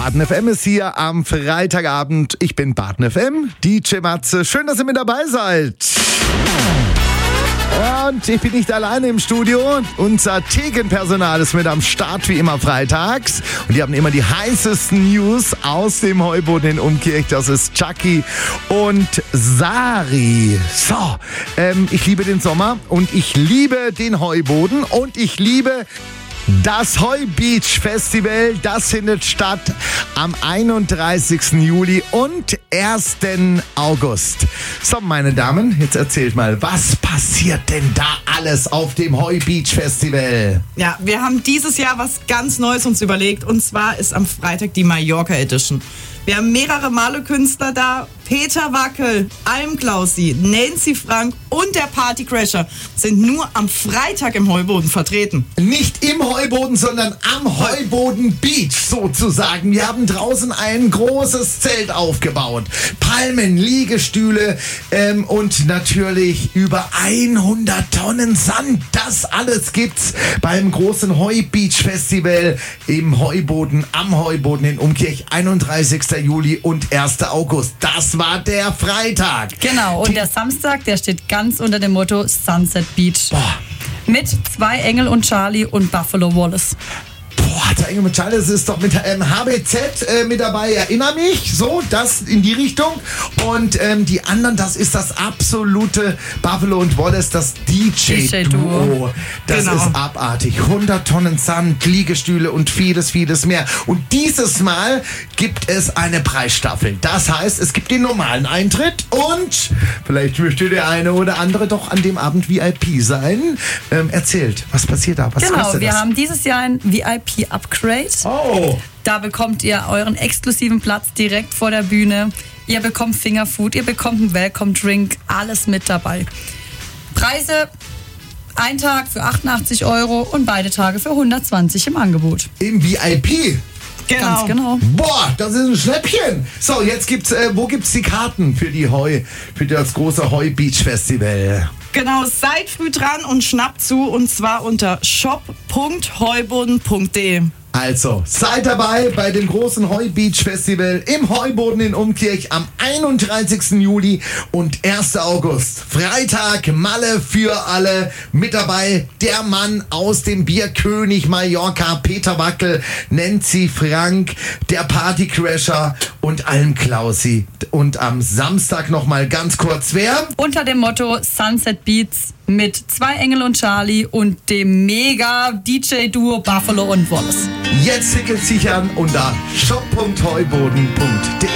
Baden FM ist hier am Freitagabend. Ich bin Baden FM, DJ Matze. Schön, dass ihr mit dabei seid. Und ich bin nicht alleine im Studio. Unser Thekenpersonal ist mit am Start, wie immer freitags. Und die haben immer die heißesten News aus dem Heuboden in Umkirch. Das ist Chucky und Sari. So, ich liebe den Sommer und ich liebe den Heuboden und ich liebe das Heu Beach Festival. Das findet statt am 31. Juli und 1. August. So, meine Damen, jetzt erzählt mal, was passiert denn da alles auf dem Heu Beach Festival? Ja, wir haben dieses Jahr was ganz Neues uns überlegt, und zwar ist am Freitag die Mallorca Edition. Wir haben mehrere Malekünstler da. Peter Wackel, Almklausi, Nancy Frank und der Partycrasher sind nur am Freitag im Heuboden vertreten. Nicht im Heuboden, sondern am Heuboden Beach sozusagen. Wir haben draußen ein großes Zelt aufgebaut. Palmen, Liegestühle und natürlich über 100 Tonnen Sand. Das alles gibt's beim großen Heu Beach Festival im Heuboden, am Heuboden in Umkirch, 31. Juli und 1. August. Das war der Freitag. Genau, und der Samstag, der steht ganz unter dem Motto Sunset Beach. Boah. Mit Zwei Engel und Charlie und Buffalo Wallace. Boah, der Engel mit Charlie, das ist doch mit HBZ mit dabei, erinnere mich, so, das in die Richtung. Und die anderen, das ist das absolute Buffalo und Wallace, das DJ-Duo. Das genau. ist abartig. 100 Tonnen Sand, Liegestühle und vieles, vieles mehr. Und dieses Mal gibt es eine Preisstaffel. Das heißt, es gibt den normalen Eintritt und vielleicht möchte der eine oder andere doch an dem Abend VIP sein. Erzählt, was passiert da? Was Genau, kostet wir das? haben dieses Jahr ein VIP-Upgrade. Oh. Da bekommt ihr euren exklusiven Platz direkt vor der Bühne. Ihr bekommt Fingerfood, ihr bekommt einen Welcome-Drink, alles mit dabei. Preise, ein Tag für 88 € und beide Tage für 120 im Angebot. Im VIP? Genau. Ganz genau. Boah, das ist ein Schnäppchen. So, jetzt gibt's, wo gibt's die Karten für für das große Heu Beach Festival? Genau, seid früh dran und schnappt zu, und zwar unter shop.heuboden.de. Also, seid dabei bei dem großen Heu Beach Festival im Heuboden in Umkirch am 31. Juli und 1. August. Freitag, Malle für alle. Mit dabei der Mann aus dem Bierkönig Mallorca, Peter Wackel, Nancy Frank, der Partycrasher und Almklausi. Und am Samstag nochmal ganz kurz, wer? Unter dem Motto Sunset Beats mit Zwei Engel und Charlie und dem Mega-DJ-Duo Buffalo und Wallace. Jetzt Tickets sichern unter shop.heuboden.de.